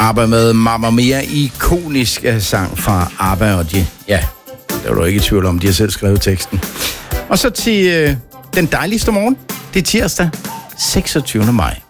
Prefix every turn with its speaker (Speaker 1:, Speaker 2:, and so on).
Speaker 1: ABBA med Mamma Mia, ikonisk sang fra ABBA, og det var du ikke i tvivl om, de har selv skrevet teksten. Og så til den dejligste morgen, det er tirsdag, 26. maj.